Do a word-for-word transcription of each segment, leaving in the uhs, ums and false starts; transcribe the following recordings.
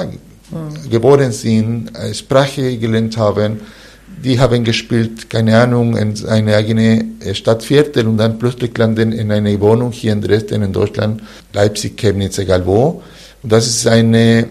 ja, mhm. geboren sind, Sprache gelernt haben, die haben gespielt, keine Ahnung, in eine eigene Stadtviertel und dann plötzlich landen in eine Wohnung hier in Dresden, in Deutschland, Leipzig, Chemnitz, egal wo. Und das ist ein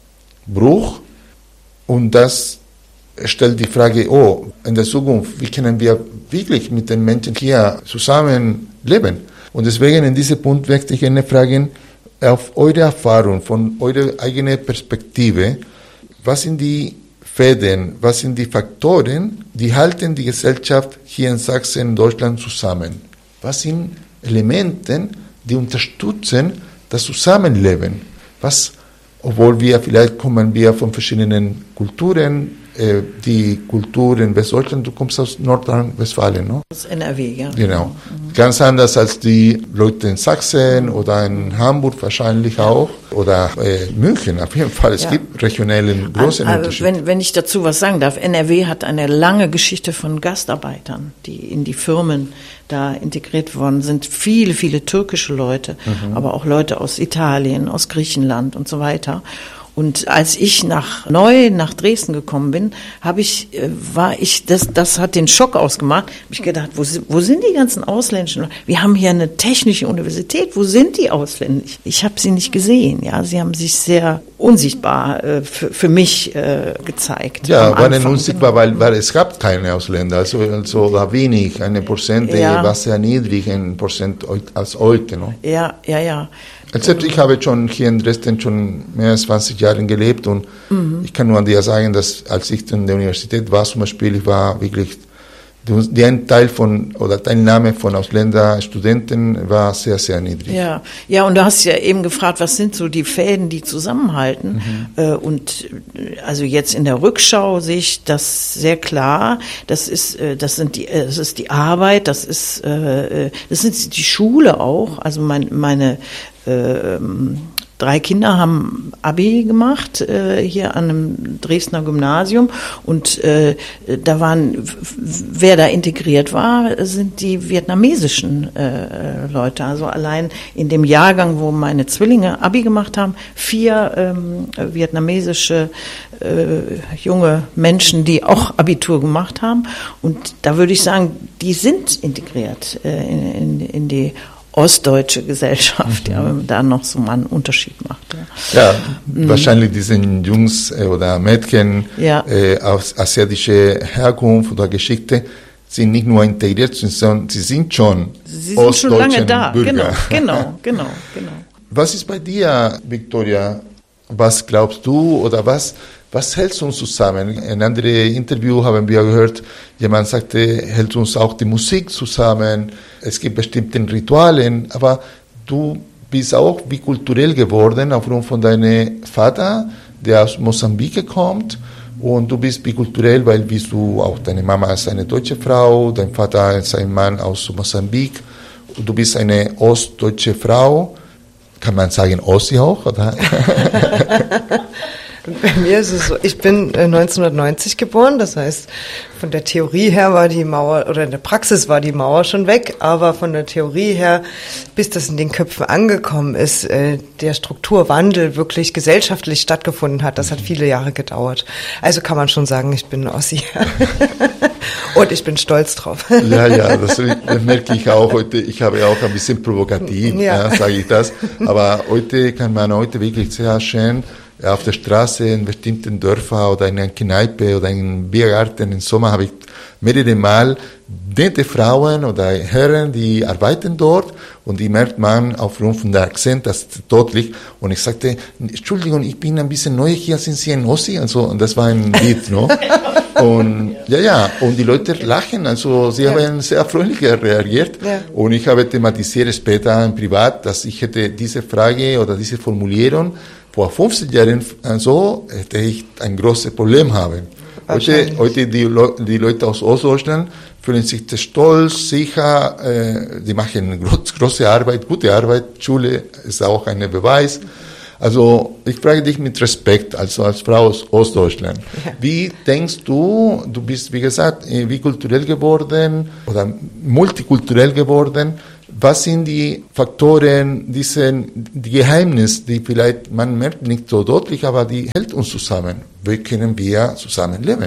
Bruch und das stellt die Frage, oh, in der Zukunft, wie können wir wirklich mit den Menschen hier zusammen leben? Und deswegen in diesem Punkt möchte ich Ihnen fragen, auf eure Erfahrung, von eurer eigenen Perspektive, was sind die Fäden, was sind die Faktoren, die halten die Gesellschaft hier in Sachsen, in Deutschland zusammen? Was sind Elemente, die unterstützen das Zusammenleben? Was, obwohl wir vielleicht kommen wir von verschiedenen Kulturen, äh, die Kultur in Westdeutschland, du kommst aus Nordrhein-Westfalen, no? Aus N R W, ja. Genau. Mhm. Ganz anders als die Leute in Sachsen oder in Hamburg wahrscheinlich auch oder äh, München auf jeden Fall. Es ja. gibt regionelle große also, Unterschiede. Wenn, wenn ich dazu was sagen darf, N R W hat eine lange Geschichte von Gastarbeitern, die in die Firmen da integriert worden sind. Viele, viele türkische Leute, mhm. aber auch Leute aus Italien, aus Griechenland und so weiter. Und als ich nach neu nach Dresden gekommen bin, habe ich war ich das das hat den Schock ausgemacht. Habe ich gedacht, wo wo sind die ganzen Ausländischen? Wir haben hier eine technische Universität. Wo sind die Ausländischen? Ich habe sie nicht gesehen. Ja, sie haben sich sehr unsichtbar äh, für, für mich äh, gezeigt. Ja, waren unsichtbar, weil, weil es gab keine Ausländer, also also war wenig, eine Prozent ja. war sehr niedrig, ein Prozent als heute, no? Ja, ja, ja. Selbst ich habe schon hier in Dresden schon mehr als zwanzig Jahre gelebt und mhm. ich kann nur an dir sagen, dass als ich in der Universität war zum Beispiel, ich war wirklich, der Teil von, oder Teilnahme von Ausländer, Studenten war sehr, sehr niedrig. Ja, ja, und du hast ja eben gefragt, was sind so die Fäden, die zusammenhalten? Mhm. Und also jetzt in der Rückschau sehe ich das sehr klar. Das ist, das sind die, das ist die Arbeit, das ist, das ist die Schule auch. Also mein, meine ähm, Drei Kinder haben Abi gemacht äh, hier an einem Dresdner Gymnasium und äh, da waren, wer da integriert war, sind die vietnamesischen äh, Leute. Also allein in dem Jahrgang, wo meine Zwillinge Abi gemacht haben, vier ähm, vietnamesische äh, junge Menschen, die auch Abitur gemacht haben. Und da würde ich sagen, die sind integriert äh, in, in, in die ostdeutsche Gesellschaft, mhm. ja, wenn man da noch so mal einen Unterschied macht. Ja, ja mhm. wahrscheinlich diese Jungs äh, oder Mädchen ja. äh, aus asiatischer Herkunft oder Geschichte sind nicht nur integriert, sondern sie sind schon Sie sind schon lange da, Bürger. genau, genau, genau, genau. Was ist bei dir, Victoria? Was glaubst du oder was, was hält uns zusammen? In einem anderen Interview haben wir gehört, jemand sagte, hält uns auch die Musik zusammen, es gibt bestimmte Rituale, aber du bist auch bikulturell geworden aufgrund von deinem Vater, der aus Mosambik kommt, und du bist bikulturell, weil bist du auch, deine Mama ist eine deutsche Frau, dein Vater ist ein Mann aus Mosambik, und du bist eine ostdeutsche Frau. Kann man sagen, Ossi auch, oder? Bei mir ist es so, ich bin neunzehnhundertneunzig geboren, das heißt, von der Theorie her war die Mauer, oder in der Praxis war die Mauer schon weg, aber von der Theorie her, bis das in den Köpfen angekommen ist, der Strukturwandel wirklich gesellschaftlich stattgefunden hat, das hat viele Jahre gedauert. Also kann man schon sagen, ich bin Ossi. Und ich bin stolz drauf. Ja, ja, das, das merke ich auch heute. Ich habe auch ein bisschen provokativ, ja. ja, sage ich das. Aber heute kann man heute wirklich sehr schön auf der Straße in bestimmten Dörfern oder in einer Kneipe oder in einem Biergarten im Sommer habe ich mehrere Mal nette Frauen oder Herren, die arbeiten dort, und die merkt man aufgrund von der Akzent, das ist deutlich. Und ich sagte, Entschuldigung, ich bin ein bisschen neu hier, sind Sie ein Ossi? Also, und das war ein Lied, no? Und ja, ja, und die Leute lachen, also sie ja. haben sehr freundlich reagiert. Ja. Und ich habe thematisiert später im Privat, dass ich hätte diese Frage oder diese Formulierung vor fünfzehn Jahren so hätte ich ein großes Problem haben. Heute, heute die, Le- die Leute aus Ostdeutschland fühlen sich stolz, sicher, äh, die machen groß, große Arbeit, gute Arbeit, Schule ist auch ein Beweis. Also ich frage dich mit Respekt, also als Frau aus Ostdeutschland. Ja. Wie denkst du, du bist wie gesagt bikulturell geworden oder multikulturell geworden, Was sind die Faktoren, diese, die Geheimnisse, die vielleicht, man merkt nicht so deutlich, aber die hält uns zusammen? Wie können wir zusammenleben?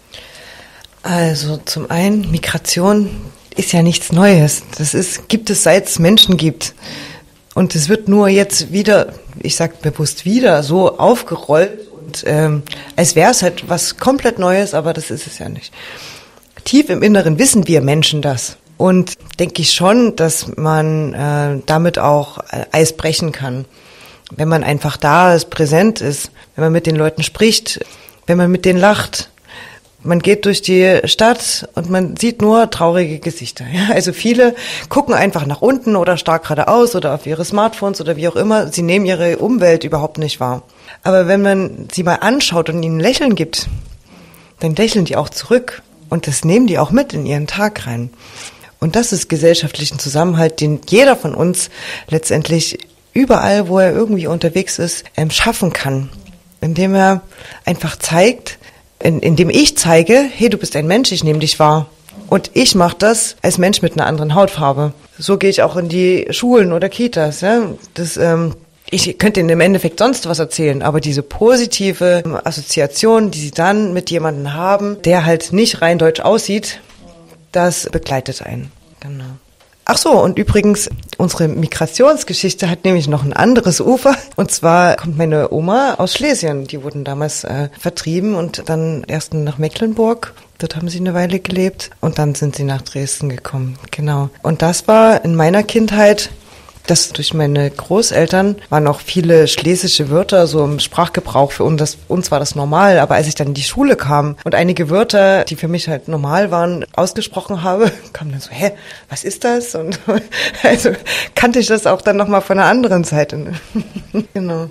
Also zum einen, Migration ist ja nichts Neues. Das ist, gibt es, seit es Menschen gibt. Und es wird nur jetzt wieder, ich sage bewusst wieder, so aufgerollt. Und ähm, als wäre es halt was komplett Neues, aber das ist es ja nicht. Tief im Inneren wissen wir Menschen das. Und denke ich schon, dass man äh, damit auch äh, Eis brechen kann. Wenn man einfach da ist, präsent ist, wenn man mit den Leuten spricht, wenn man mit denen lacht. Man geht durch die Stadt und man sieht nur traurige Gesichter. Ja, also viele gucken einfach nach unten oder stark geradeaus oder auf ihre Smartphones oder wie auch immer. Sie nehmen ihre Umwelt überhaupt nicht wahr. Aber wenn man sie mal anschaut und ihnen ein Lächeln gibt, dann lächeln die auch zurück. Und das nehmen die auch mit in ihren Tag rein. Und das ist gesellschaftlichen Zusammenhalt, den jeder von uns letztendlich überall, wo er irgendwie unterwegs ist, ähm, schaffen kann. Indem er einfach zeigt, in, indem ich zeige, hey, du bist ein Mensch, ich nehme dich wahr. Und ich mache das als Mensch mit einer anderen Hautfarbe. So gehe ich auch in die Schulen oder Kitas. Ja? Das, ähm, ich könnte Ihnen im Endeffekt sonst was erzählen, aber diese positive Assoziation, die Sie dann mit jemandem haben, der halt nicht rein deutsch aussieht, das begleitet einen. Genau. Ach so, und übrigens, unsere Migrationsgeschichte hat nämlich noch ein anderes Ufer. Und zwar kommt meine Oma aus Schlesien. Die wurden damals äh, vertrieben und dann erst nach Mecklenburg. Dort haben sie eine Weile gelebt und dann sind sie nach Dresden gekommen. Genau. Und das war in meiner Kindheit, das durch meine Großeltern waren auch viele schlesische Wörter so im Sprachgebrauch. Für uns, das, uns war das normal, aber als ich dann in die Schule kam und einige Wörter, die für mich halt normal waren, ausgesprochen habe, kam dann so, hä, was ist das? Und also kannte ich das auch dann nochmal von einer anderen Seite. Genau.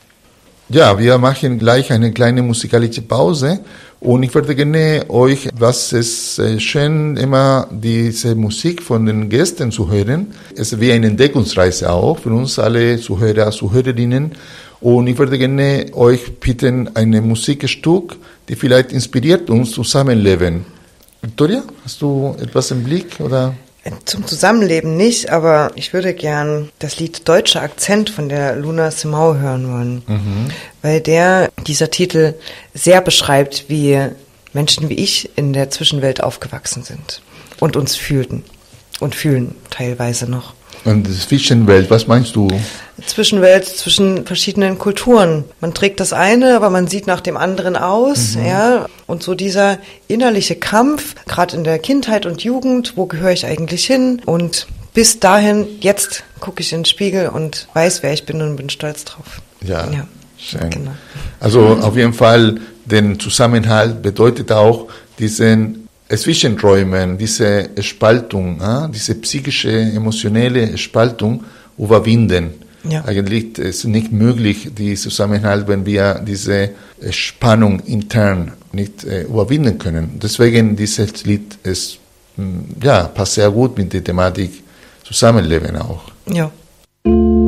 Ja, wir machen gleich eine kleine musikalische Pause und ich würde gerne euch, was es äh, schön immer diese Musik von den Gästen zu hören. Es ist wie eine Entdeckungsreise auch für uns alle Zuhörer, Zuhörerinnen und ich würde gerne euch bitten, ein Musikstück, die vielleicht inspiriert uns zusammenleben. Victoria, hast du etwas im Blick oder? Zum Zusammenleben nicht, aber ich würde gern das Lied Deutscher Akzent von der Luna Simao hören wollen, mhm. weil der, dieser Titel sehr beschreibt, wie Menschen wie ich in der Zwischenwelt aufgewachsen sind und uns fühlten und fühlen teilweise noch. Und die Zwischenwelt, was meinst du? Zwischenwelt zwischen verschiedenen Kulturen. Man trägt das eine, aber man sieht nach dem anderen aus, mhm. ja. Und so dieser innerliche Kampf, gerade in der Kindheit und Jugend, wo gehöre ich eigentlich hin? Und bis dahin, jetzt gucke ich in den Spiegel und weiß, wer ich bin und bin stolz drauf. Ja, ja. Schön. Genau. Also auf jeden Fall, den Zusammenhalt bedeutet auch diesen Zwischenräumen, diese Spaltung, äh, diese psychische, emotionelle Spaltung überwinden. Ja. Eigentlich ist es nicht möglich, die Zusammenhalt, wenn wir diese Spannung intern nicht äh, überwinden können. Deswegen dieses Lied ist, ja, passt sehr gut mit der Thematik Zusammenleben auch. Ja.